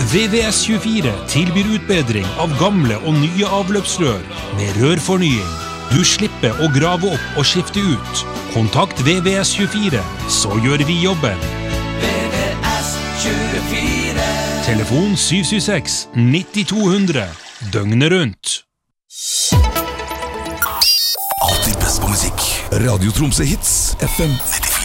VVS24 tilbyr utbedring av gamle og nye avløpsrør med rørfornying. Du slipper å grave opp og skifte ut. Kontakt VVS24, så gjør vi jobben. VVS24. Telefon 776-9200. Døgnet rundt. Alltid best på musikk. Radio Tromsø Hits, FM 95.